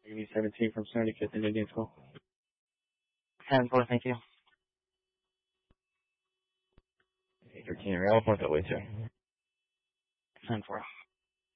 Maybe 17 from 75th in Indian School. 10-4, thank you. 13 Real, point that way too. 10-4.